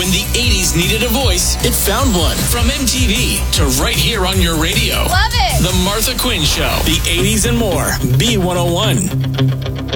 When the 80s needed a voice, it found one. From MTV to right here on your radio. Love it. The Martha Quinn Show. The 80s and more. B101.